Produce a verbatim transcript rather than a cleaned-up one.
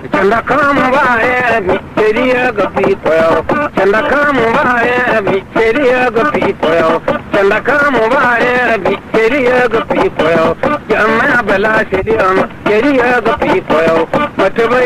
Chanda kam vae miteriya gapi koyo. Chanda kam vae miteriya gapi koyo. Chanda kam vae miteriya gapi koyo. Jamma bala shiriyam miteriya gapi koyo.